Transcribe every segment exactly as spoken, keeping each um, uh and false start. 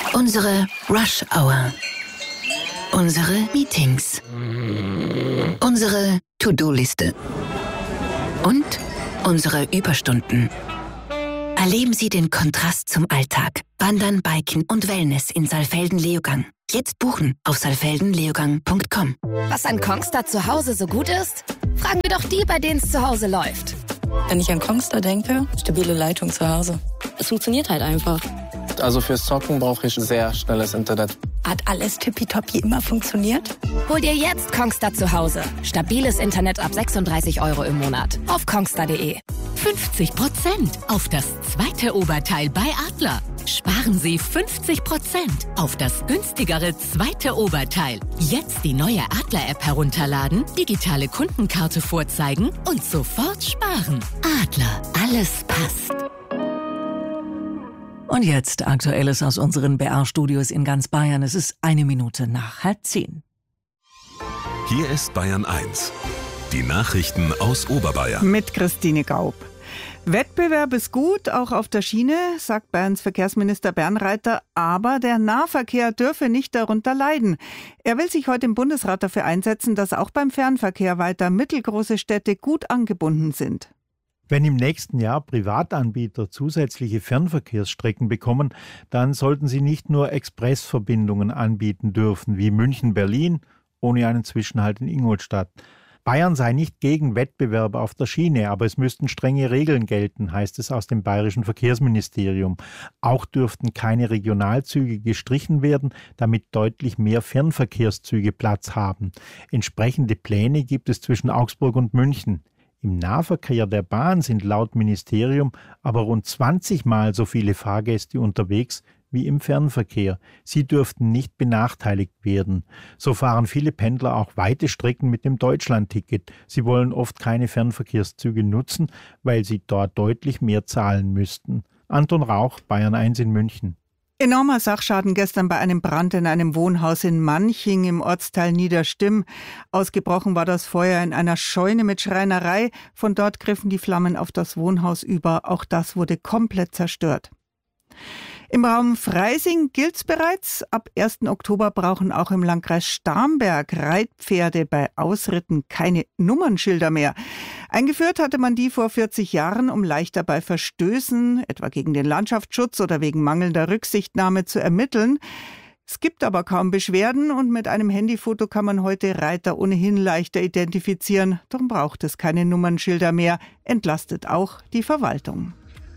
Unsere Rush Hour. Unsere Meetings. Unsere To-Do-Liste. Und unsere Überstunden. Erleben Sie den Kontrast zum Alltag. Wandern, Biken und Wellness in Saalfelden-Leogang. Jetzt buchen auf saalfelden leogang punkt com. Was an Kongstar zu Hause so gut ist? Fragen wir doch die, bei denen es zu Hause läuft. Wenn ich an Kongstar denke, stabile Leitung zu Hause. Es funktioniert halt einfach. Also fürs Zocken brauche ich sehr schnelles Internet. Hat alles tippitoppi immer funktioniert? Hol dir jetzt Kongstar zu Hause. Stabiles Internet ab sechsunddreißig Euro im Monat. Auf kongstar punkt de. fünfzig Prozent auf das zweite Oberteil bei Adler. Sparen Sie fünfzig Prozent auf das günstigere zweite Oberteil. Jetzt die neue Adler-App herunterladen, digitale Kundenkarte vorzeigen und sofort sparen. Adler, alles passt. Und jetzt Aktuelles aus unseren B R-Studios in ganz Bayern. Es ist eine Minute nach halb zehn. Hier ist Bayern eins. Die Nachrichten aus Oberbayern. Mit Christine Gaub. Wettbewerb ist gut, auch auf der Schiene, sagt Bayerns Verkehrsminister Bernreiter, aber der Nahverkehr dürfe nicht darunter leiden. Er will sich heute im Bundesrat dafür einsetzen, dass auch beim Fernverkehr weiter mittelgroße Städte gut angebunden sind. Wenn im nächsten Jahr Privatanbieter zusätzliche Fernverkehrsstrecken bekommen, dann sollten sie nicht nur Expressverbindungen anbieten dürfen, wie München-Berlin, ohne einen Zwischenhalt in Ingolstadt. Bayern sei nicht gegen Wettbewerb auf der Schiene, aber es müssten strenge Regeln gelten, heißt es aus dem bayerischen Verkehrsministerium. Auch dürften keine Regionalzüge gestrichen werden, damit deutlich mehr Fernverkehrszüge Platz haben. Entsprechende Pläne gibt es zwischen Augsburg und München. Im Nahverkehr der Bahn sind laut Ministerium aber rund zwanzig Mal so viele Fahrgäste unterwegs wie im Fernverkehr. Sie dürften nicht benachteiligt werden. So fahren viele Pendler auch weite Strecken mit dem Deutschlandticket. Sie wollen oft keine Fernverkehrszüge nutzen, weil sie dort deutlich mehr zahlen müssten. Anton Rauch, Bayern eins in München. Enormer Sachschaden gestern bei einem Brand in einem Wohnhaus in Manching im Ortsteil Niederstimm. Ausgebrochen war das Feuer in einer Scheune mit Schreinerei. Von dort griffen die Flammen auf das Wohnhaus über. Auch das wurde komplett zerstört. Im Raum Freising gilt's bereits. Ab ersten Oktober brauchen auch im Landkreis Starnberg Reitpferde bei Ausritten keine Nummernschilder mehr. Eingeführt hatte man die vor vierzig Jahren, um leichter bei Verstößen, etwa gegen den Landschaftsschutz oder wegen mangelnder Rücksichtnahme, zu ermitteln. Es gibt aber kaum Beschwerden und mit einem Handyfoto kann man heute Reiter ohnehin leichter identifizieren. Darum braucht es keine Nummernschilder mehr, entlastet auch die Verwaltung.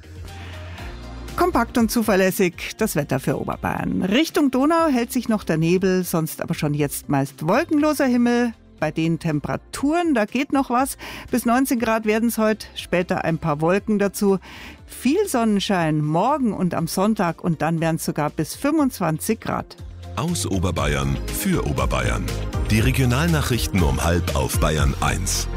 Kompakt und zuverlässig das Wetter für Oberbayern. Richtung Donau hält sich noch der Nebel, sonst aber schon jetzt meist wolkenloser Himmel. Bei den Temperaturen, da geht noch was. Bis neunzehn Grad werden es heute, später ein paar Wolken dazu. Viel Sonnenschein morgen und am Sonntag und dann werden es sogar bis fünfundzwanzig Grad. Aus Oberbayern für Oberbayern. Die Regionalnachrichten um halb auf Bayern eins.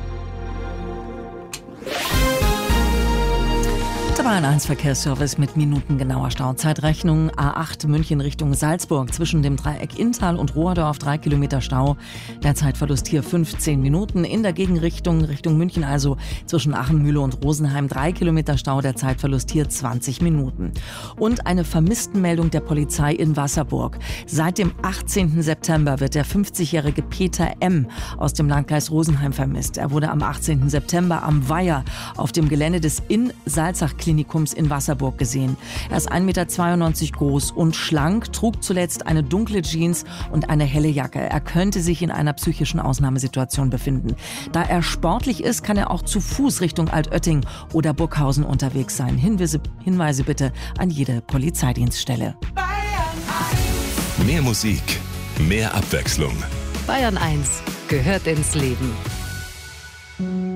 Der Bayern eins Verkehrsservice mit minutengenauer Stauzeitrechnung. A acht München Richtung Salzburg zwischen dem Dreieck Inntal und Rohrdorf drei Kilometer Stau. Der Zeitverlust hier fünfzehn Minuten. In der Gegenrichtung Richtung München also zwischen Achenmühle und Rosenheim drei Kilometer Stau. Der Zeitverlust hier zwanzig Minuten. Und eine Vermisstenmeldung der Polizei in Wasserburg. Seit dem achtzehnten September wird der fünfzigjährige Peter M. aus dem Landkreis Rosenheim vermisst. Er wurde am achtzehnten September am Weiher auf dem Gelände des In-Salzach Klinikums in Wasserburg gesehen. Er ist ein Meter zweiundneunzig groß und schlank, trug zuletzt eine dunkle Jeans und eine helle Jacke. Er könnte sich in einer psychischen Ausnahmesituation befinden. Da er sportlich ist, kann er auch zu Fuß Richtung Altötting oder Burghausen unterwegs sein. Hinweise, Hinweise bitte an jede Polizeidienststelle. Mehr Musik, mehr Abwechslung. Bayern eins gehört ins Leben.